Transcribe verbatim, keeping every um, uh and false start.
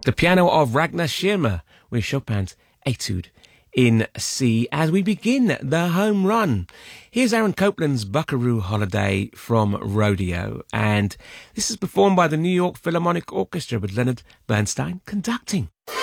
the piano of Ragnar Schirmer with Chopin's Etude in C as we begin the home run. Here's Aaron Copland's Buckaroo Holiday from Rodeo, and this is performed by the New York Philharmonic Orchestra with Leonard Bernstein conducting.